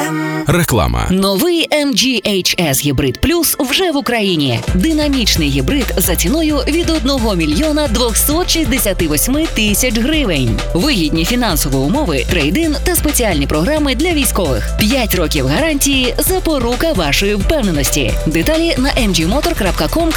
Реклама. Новий MG HS Hybrid Plus вже в Україні. Динамічний гібрид за ціною від 1 мільйона 268 тисяч гривень. Вигідні фінансові умови, трейд-ін та спеціальні програми для військових. 5 років гарантії – запорука вашої впевненості. Деталі на mgmotor.com.ua.